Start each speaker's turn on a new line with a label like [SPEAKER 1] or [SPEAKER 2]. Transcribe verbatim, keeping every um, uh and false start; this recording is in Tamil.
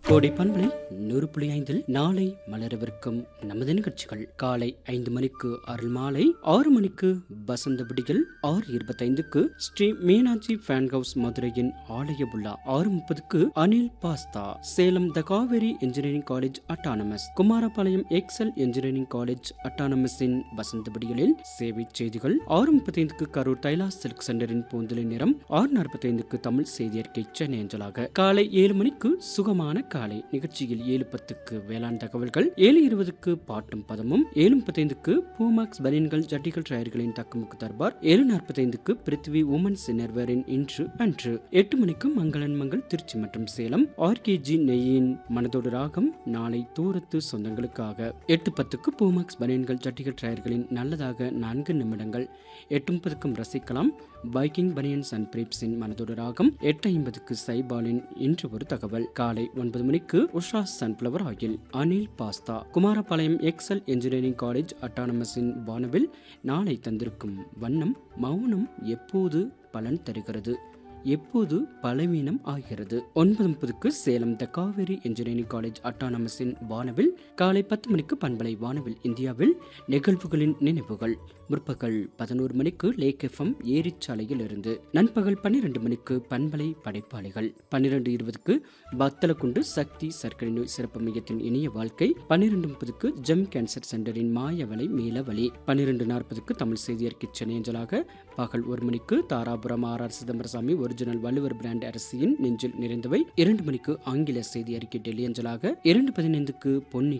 [SPEAKER 1] கோடை பண்பலை நூறு புள்ளி ஐந்தில் நாளை மலரவிருக்கும் நமது நிகழ்ச்சிகள். காலை ஐந்து மணிக்கு அருள் மாலை, ஆறு மணிக்கு வசந்த விடிகள், ஆறு இருபத்தி ஐந்துக்கு ஸ்ரீ மீனாட்சி ஃபேன் ஹவுஸ் மதுரையின் ஆலய விழா, ஆறு முப்பதுக்கு அனில் பாஸ்தா, சேலம் த Kaveri engineering college autonomous, Kumarapalayam XL engineering college அட்டானமஸின் வசந்த விடிகளில் சேவை செய்திகள், ஆறு முப்பத்தி ஐந்துக்கு கரூர் தைலா சில்க் சென்டரின் பூந்தொலி நிறம், ஆறு நாற்பத்தி ஐந்துக்கு தமிழ் செய்தி அறிக்கை சென்னை அஞ்சலாக. காலை ஏழு மணிக்கு சுகமான காலை நிகழ்ச்சியில் ஏழு பத்துக்கு வேளாண் தகவல்கள், ஏழு இருபதுக்கு பாட்டும் பதமும், ஏழு முப்பத்தி ஐந்துக்கு பூமாக்ஸ் பனியன்கள் ஜட்டிகள் டயர்களின் தக்கமுக்கு தர்பார், ஏழு நாற்பத்தி ஐந்துக்கு பிருத்வி உமன்ஸ் இன்னர்வேரின் இன்று அன்று, எட்டு மணிக்கு மங்களன் மங்கள் திருச்சி மற்றும் சேலம், ஆர்கேஜி நெய்யின் மனதோடு ராகம் நாளை தூரத்து சொந்தங்களுக்காக, எட்டு பத்துக்கு பூமாக்ஸ் பனியன்கள் ஜட்டிகள் டயர்களின் நல்லதாக நான்கு நிமிடங்கள், எட்டு முப்பதுக்கும் ரசிக்கலாம் பைக்கிங் பனியன்ஸ் அண்ட் பிரீப்ஸின் மனதோடு ராகம், எட்டு ஐம்பதுக்கு சைபாலின் இன்று ஒரு தகவல். காலை ஒன்பது மணிக்கு Usha sunflower oil, Anil pasta, Kumarapalayam XL engineering college அட்டானமஸின் வானவில் நாளை தந்திருக்கும் வண்ணம் மௌனம் எப்போது பலன் தருகிறது, எப்போது பலவீனம் ஆகிறது. ஒன்பது முப்பதுக்கு சேலம் த காவேரி இன்ஜினியரிங் காலேஜ் அட்டானமஸின் வானவில், காலை பத்து மணிக்கு பண்பலை வானவில் இந்தியாவில் நிகழ்வுகளின் நினைவுகள், முற்பகல் பதினோரு மணிக்கு லேக் எஃப்எம் ஏரிச்சாலையில் இருந்து, நண்பகல் பன்னிரண்டு மணிக்கு பண்பலை படைப்பாளிகள், பன்னிரண்டு இருபதுக்கு பத்தலக்குண்டு சக்தி சர்க்கரை நோய் சிறப்பு மையத்தின் இனிய வாழ்க்கை, பன்னிரண்டு முப்பதுக்கு ஜெம் கேன்சர் சென்டரின் மாயவலை மேலவழி, பன்னிரண்டு நாற்பதுக்கு தமிழ் செய்தி அறிக்கை சென்னை அஞ்சலாக. பகல் ஒரு மணிக்கு Dharapuram R R Chidambarasamy original Valluvar brand அரிசியின் நெஞ்சில் நிறைந்தவை, இரண்டு மணிக்கு ஆங்கில செய்தி அறிக்கை டெல்லி அஞ்சலாக, இரண்டு பதினைந்துக்கு பொன்னி